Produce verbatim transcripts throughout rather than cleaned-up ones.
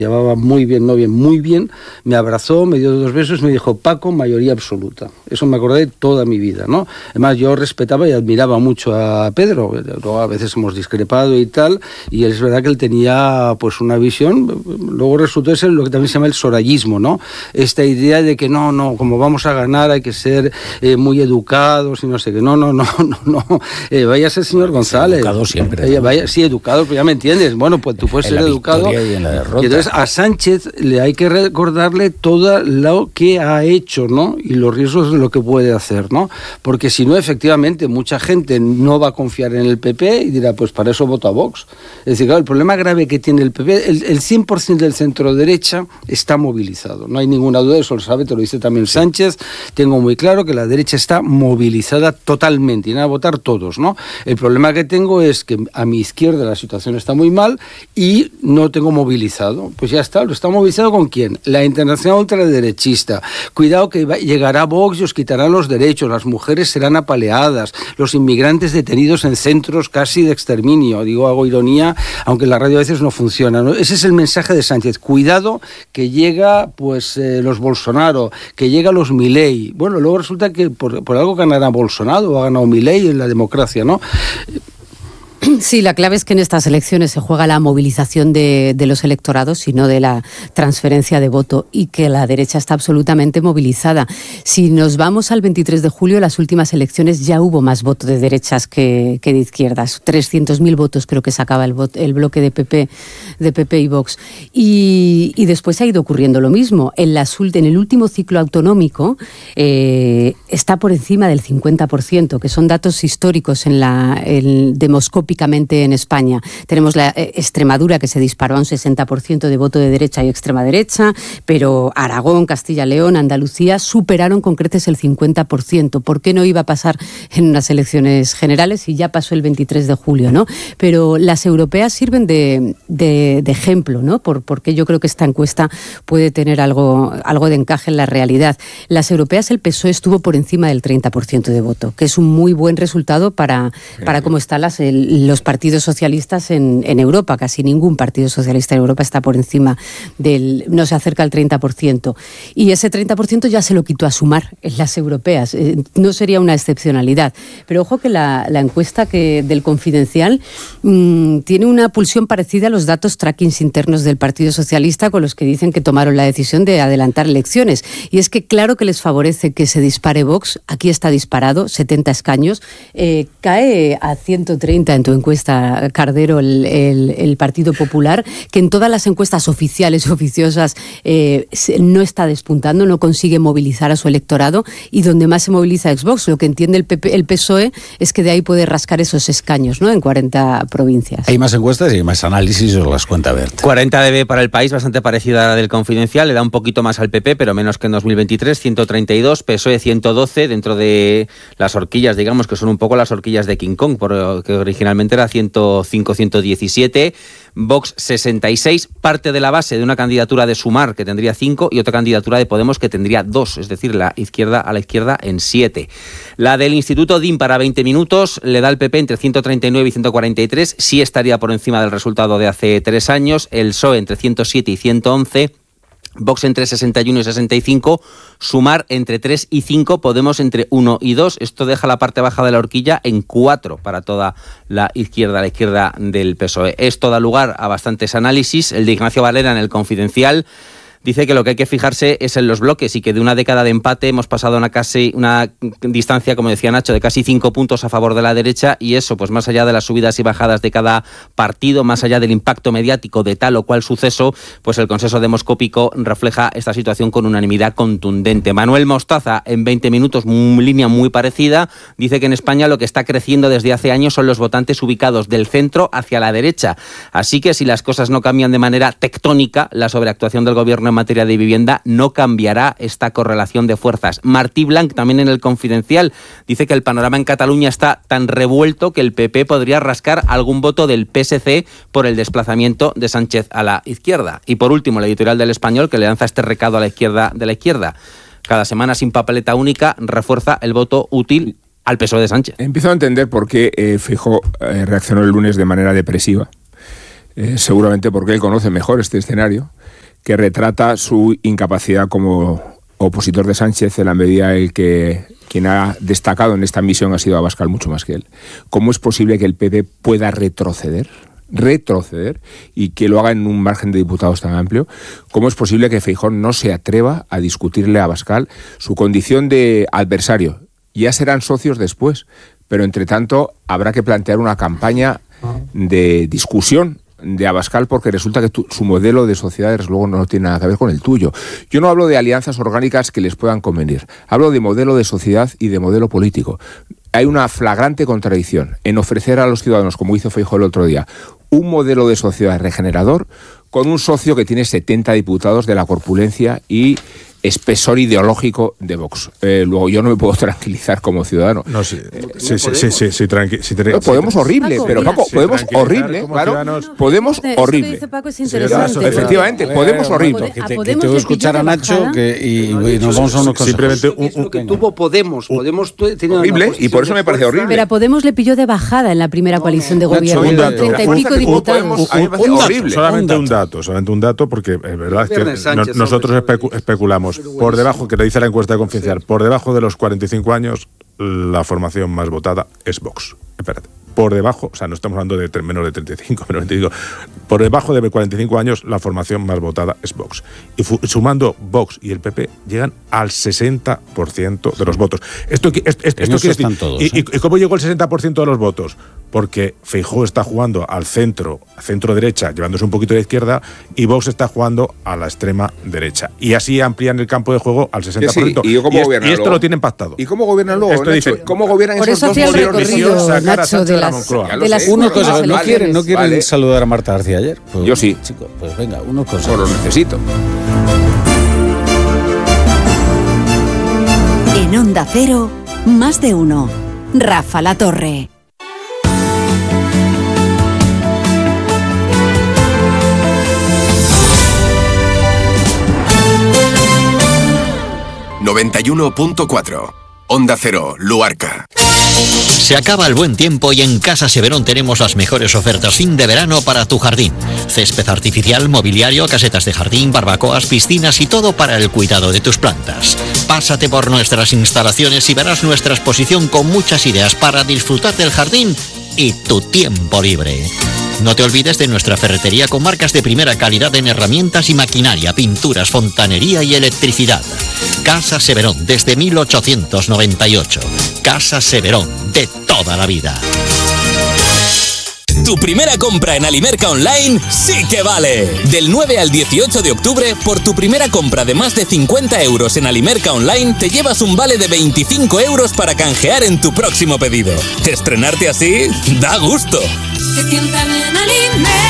llevaba muy bien, no bien, muy bien, me abrazó, me dio dos besos y me dijo, Paco, mayoría absoluta. Eso me acordé toda mi vida, ¿no? Además, yo respetaba y admiraba mucho a Pedro, luego a veces hemos discrepado y tal, y es verdad que él tenía pues una visión, luego resultó ser lo que también se llama el sorayismo, ¿no? Esta idea de que no, no, como vamos a ganar hay que ser eh, muy educados y no sé qué, no, no, no, no, no, eh, váyase el señor González. Educado siempre. Eh, vaya, sí, educado, pero ya me entiendes, bueno, pues tú puedes en ser educado. Y en la derrota. Y entonces a Sánchez le hay que recordarle todo lo que ha hecho, ¿no? Y los riesgos de lo que puede hacer, ¿no? Porque si no, efectivamente, mucha gente no va a confiar en el P P y dirá, pues para eso voto a Vox. Es decir, claro, el problema grave que tiene el P P, el, el cien por ciento del centro-derecha está movilizado. No hay ninguna duda, eso lo sabe, te lo dice también Sánchez. Tengo muy claro que la derecha está movilizada totalmente y van a votar todos, ¿no? El problema que tengo es que a mi izquierda la situación está muy mal y no tengo movilizado. Pues ya está. ¿Lo está movilizado con quién? La internacional ultraderechista. Cuidado que va, llegará Vox y os quitarán los derechos, las mujeres serán apaleadas, los inmigrantes detenidos en centros casi de exterminio. Digo, hago ironía, aunque la radio a veces no funciona, ¿no? Ese es el mensaje de Sánchez. Cuidado que llega pues eh, los Bolsonaro, que llega los Milei. Bueno, luego resulta que por, por algo ganará Bolsonaro o ha ganado Milei en la democracia, ¿no? Sí, la clave es que en estas elecciones se juega la movilización de, de los electorados y no de la transferencia de voto, y que la derecha está absolutamente movilizada. Si nos vamos al veintitrés de julio, las últimas elecciones ya hubo más voto de derechas que, que de izquierdas. trescientos mil votos creo que sacaba el, voto, el bloque de P P, de P P y Vox. Y, y después ha ido ocurriendo lo mismo. En, las, en el último ciclo autonómico eh, está por encima del cincuenta por ciento, que son datos históricos en la el, demoscópica en España. Tenemos la eh, Extremadura, que se disparó a un sesenta por ciento de voto de derecha y extrema derecha, pero Aragón, Castilla y León, Andalucía superaron con creces el cincuenta por ciento. ¿Por qué no iba a pasar en unas elecciones generales? Y ya pasó el veintitrés de julio, ¿no? Pero las europeas sirven de, de, de ejemplo, ¿no? Por, porque yo creo que esta encuesta puede tener algo, algo de encaje en la realidad. Las europeas, el P S O E estuvo por encima del treinta por ciento de voto, que es un muy buen resultado para, para cómo están las el, los partidos socialistas en, en Europa. Casi ningún partido socialista en Europa está por encima del, no se acerca al treinta por ciento. Y ese treinta por ciento ya se lo quitó a Sumar en las europeas. Eh, no sería una excepcionalidad. Pero ojo que la, la encuesta que, del Confidencial mmm, tiene una pulsión parecida a los datos trackings internos del Partido Socialista, con los que dicen que tomaron la decisión de adelantar elecciones. Y es que claro que les favorece que se dispare Vox. Aquí está disparado, setenta escaños. Eh, cae a ciento treinta en tu encuesta, Cardero, el, el, el Partido Popular, que en todas las encuestas oficiales, oficiosas, eh, no está despuntando, no consigue movilizar a su electorado, y donde más se moviliza es Vox. Lo que entiende el, P P, el P S O E es que de ahí puede rascar esos escaños, ¿no?, en cuarenta provincias. Hay más encuestas y hay más análisis, os las cuenta Bert. cuarenta D B para el País, bastante parecida a la del Confidencial, le da un poquito más al P P, pero menos que en dos mil veintitrés, ciento treinta y dos, P S O E ciento doce, dentro de las horquillas, digamos, que son un poco las horquillas de King Kong, porque originalmente era ciento cinco, ciento diecisiete, Vox sesenta y seis, parte de la base de una candidatura de Sumar que tendría cinco y otra candidatura de Podemos que tendría dos, es decir, la izquierda a la izquierda en siete. La del Instituto D I M para veinte minutos le da al P P entre ciento treinta y nueve y ciento cuarenta y tres, sí estaría por encima del resultado de hace tres años, el P S O E entre ciento siete y ciento once, Vox entre sesenta y uno y sesenta y cinco, Sumar entre tres y cinco, Podemos entre uno y dos. Esto deja la parte baja de la horquilla en cuatro para toda la izquierda, la izquierda del P S O E. Esto da lugar a bastantes análisis. El de Ignacio Valera en el Confidencial dice que lo que hay que fijarse es en los bloques y que de una década de empate hemos pasado a una casi una distancia, como decía Nacho, de casi cinco puntos a favor de la derecha, y eso, pues más allá de las subidas y bajadas de cada partido, más allá del impacto mediático de tal o cual suceso, pues el consenso demoscópico refleja esta situación con unanimidad contundente. Manuel Mostaza, en veinte minutos, una línea muy parecida, dice que en España lo que está creciendo desde hace años son los votantes ubicados del centro hacia la derecha. Así que si las cosas no cambian de manera tectónica, la sobreactuación del gobierno en materia de vivienda no cambiará esta correlación de fuerzas. Martí Blanc, también en el Confidencial, dice que el panorama en Cataluña está tan revuelto que el P P podría rascar algún voto del P S C por el desplazamiento de Sánchez a la izquierda. Y por último, el editorial del Español, que le lanza este recado a la izquierda de la izquierda. Cada semana sin papeleta única refuerza el voto útil al P S O E de Sánchez. Empiezo a entender por qué eh, Feijóo eh, reaccionó el lunes de manera depresiva. Eh, seguramente porque él conoce mejor este escenario. que retrata su incapacidad como opositor de Sánchez en la medida en que quien ha destacado en esta misión ha sido Abascal mucho más que él. ¿Cómo es posible que el P P pueda retroceder? retroceder y que lo haga en un margen de diputados tan amplio? ¿Cómo es posible que Feijóo no se atreva a discutirle a Abascal su condición de adversario? Ya serán socios después, pero entre tanto habrá que plantear una campaña de discusión de Abascal, porque resulta que tu, su modelo de sociedad, desde luego, no tiene nada que ver con el tuyo. Yo no hablo de alianzas orgánicas que les puedan convenir. Hablo de modelo de sociedad y de modelo político. Hay una flagrante contradicción en ofrecer a los ciudadanos, como hizo Feijóo el otro día, un modelo de sociedad regenerador con un socio que tiene setenta diputados de la corpulencia y espesor ideológico de Vox. Eh, luego yo no me puedo tranquilizar como ciudadano. No, sí, eh, sí, sí, sí, sí, sí, tranqui- sí, tranqui- no, podemos horrible, Paco, pero mira, Paco, sí, podemos horrible, claro, ciudadanos. podemos Eso que horrible. dice Paco es Sí, interesante. eso, Efectivamente, Bueno, podemos bueno, horrible. Que A te, que Podemos te voy a le escuchar pilló a de Nacho bajada. que, y, y nos vamos a unos consejos. Simplemente un, Es lo que un- tuvo Podemos. Podemos tu- tenía una Horrible, y posición por eso de me parece fuerza. horrible. Pero a Podemos le pilló de bajada en la primera coalición de Nacho, gobierno, un con dato. treinta y La pico fuerza que tuvo diputados. Podemos, a mí me parece Un dato, horrible. solamente Un un dato. dato, solamente un dato, porque es verdad que Viernes no- Sánchez, nosotros hombre, especu- especulamos por debajo, que le dice la encuesta de Confidencial, por debajo de los cuarenta y cinco años, la formación más votada es Vox. Espérate. Por debajo, o sea, no estamos hablando de tre- menos de treinta y cinco, menos de veinticinco, por debajo de cuarenta y cinco años, la formación más votada es Vox. Y fu- sumando Vox y el P P, llegan al sesenta por ciento de los votos. Esto, qui- esto, esto En eso quiere decir- están todos, ¿y, ¿eh? y- y cómo llegó el sesenta por ciento de los votos? Porque Feijóo está jugando al centro, centro derecha, llevándose un poquito de izquierda, y Vox está jugando a la extrema derecha. Y así amplían el campo de juego al sesenta por ciento. Sí, ¿y cómo es- gobiernan y esto luego? lo tienen pactado. ¿Y cómo gobiernan luego, Esto Nacho? dice- ¿Cómo gobiernan Por esos eso dos hacía el modelos? recorrido, Misión, sacar a Nacho, Sánchez de de la las, Moncloa. Ya lo de las sé, Una Bueno, cosa, vale, ¿no vale, quieren, no quieren vale. saludar a Marta García ayer? Pues, Yo sí. Chico, pues venga, unos Pues consejos. lo necesito. En Onda Cero, más de uno. Rafa La Torre. noventa y uno punto cuatro. Onda Cero, Luarca. Se acaba el buen tiempo y en Casa Severón tenemos las mejores ofertas fin de verano para tu jardín. Césped artificial, mobiliario, casetas de jardín, barbacoas, piscinas y todo para el cuidado de tus plantas. Pásate por nuestras instalaciones y verás nuestra exposición con muchas ideas para disfrutar del jardín y tu tiempo libre. No te olvides de nuestra ferretería con marcas de primera calidad en herramientas y maquinaria, pinturas, fontanería y electricidad. Casa Severón, desde mil ochocientos noventa y ocho. Casa Severón, de toda la vida. Tu primera compra en Alimerca Online sí que vale. Del nueve al dieciocho de octubre, por tu primera compra de más de cincuenta euros en Alimerca Online, te llevas un vale de veinticinco euros para canjear en tu próximo pedido. Estrenarte así da gusto. Se sientan en Alimerca.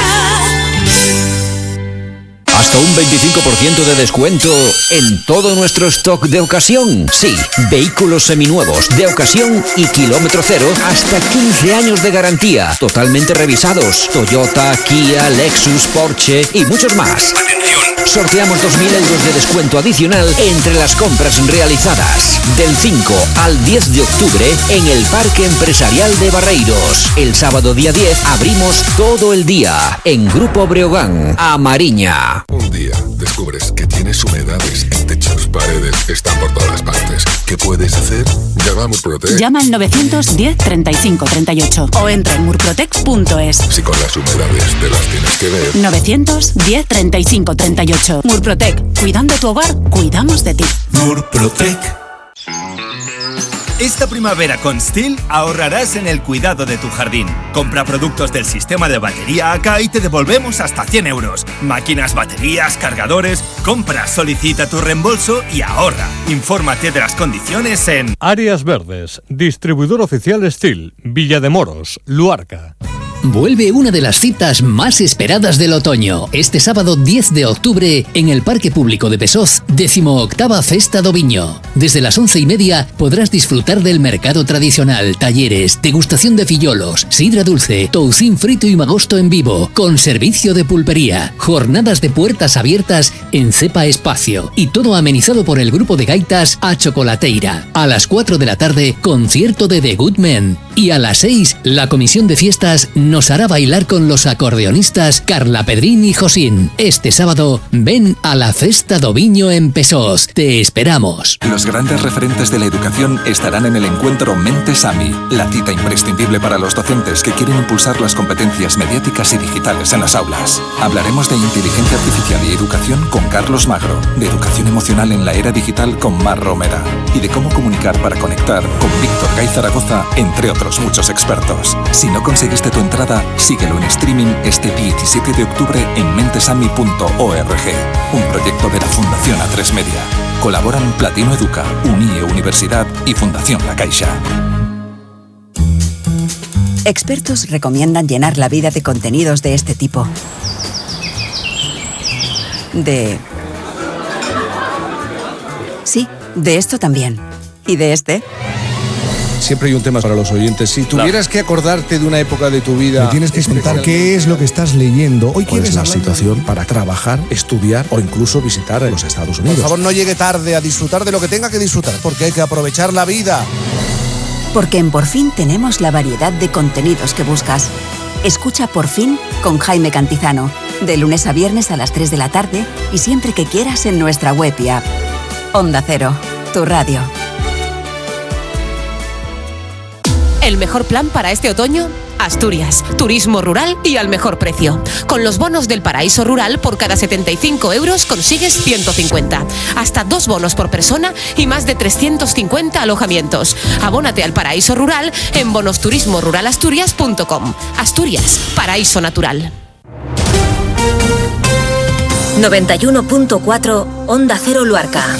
Hasta un veinticinco por ciento de descuento en todo nuestro stock de ocasión. Sí, vehículos seminuevos de ocasión y kilómetro cero, hasta quince años de garantía, totalmente revisados. Toyota, Kia, Lexus, Porsche y muchos más. Sorteamos dos mil euros de descuento adicional entre las compras realizadas. Del cinco al diez de octubre en el Parque Empresarial de Barreiros. El sábado día diez abrimos todo el día en Grupo Breogán, a Mariña. Un día descubres que tienes humedades en techos, paredes, están por todas partes. ¿Qué puedes hacer? Llama a Murprotec. Llama al novecientos diez treinta y cinco treinta y ocho o entra en murprotec punto es. Si con las humedades te las tienes que ver. novecientos diez treinta y cinco treinta y ocho. Murprotec. Cuidando tu hogar, cuidamos de ti. Murprotec. Esta primavera con Stihl ahorrarás en el cuidado de tu jardín. Compra productos del sistema de batería A K y te devolvemos hasta cien euros. Máquinas, baterías, cargadores. Compra, solicita tu reembolso y ahorra. Infórmate de las condiciones en Áreas Verdes, distribuidor oficial Stihl, Villa de Moros, Luarca. Vuelve una de las citas más esperadas del otoño. Este sábado diez de octubre en el Parque Público de Pesoz, decimoctava Festa do Viño. Desde las once y media podrás disfrutar del mercado tradicional, talleres, degustación de fillolos, sidra dulce, toucín frito y magosto en vivo, con servicio de pulpería, jornadas de puertas abiertas en Cepa Espacio y todo amenizado por el grupo de gaitas A Chocolateira. A las cuatro de la tarde, concierto de The Good Men y a las seis, la comisión de fiestas nos hará bailar con los acordeonistas Carla Pedrín y Josín. Este sábado, ven a la Festa do Viño en Pesós. Te esperamos. Los grandes referentes de la educación estarán en el encuentro Mentes A M I, la cita imprescindible para los docentes que quieren impulsar las competencias mediáticas y digitales en las aulas. Hablaremos de inteligencia artificial y educación con Carlos Magro, de educación emocional en la era digital con Mar Romera y de cómo comunicar para conectar con Víctor Gay Zaragoza, entre otros muchos expertos. Si no conseguiste tu entrada, síguelo en streaming este diecisiete de octubre en mentesami punto org, un proyecto de la Fundación A tres Media. Colaboran Platino Educa, Unie Universidad y Fundación La Caixa. Expertos recomiendan llenar la vida de contenidos de este tipo. De... Sí, de esto también. ¿Y de este? Siempre hay un tema para los oyentes. Si tuvieras que acordarte de una época de tu vida... Me tienes que contar qué es lo que estás leyendo. Hoy ¿Cuál es la situación de... para trabajar, estudiar o incluso visitar los Estados Unidos? Por favor, no llegue tarde a disfrutar de lo que tenga que disfrutar, porque hay que aprovechar la vida. Porque en Por Fin tenemos la variedad de contenidos que buscas. Escucha Por Fin con Jaime Cantizano, de lunes a viernes a las tres de la tarde y siempre que quieras en nuestra web y app. Onda Cero, tu radio. ¿El mejor plan para este otoño? Asturias, turismo rural y al mejor precio. Con los bonos del Paraíso Rural, por cada setenta y cinco euros consigues ciento cincuenta. Hasta dos bonos por persona y más de trescientos cincuenta alojamientos. Abónate al Paraíso Rural en bonos turismo rural asturias punto com. Asturias, paraíso natural. noventa y uno punto cuatro Onda Cero Luarca.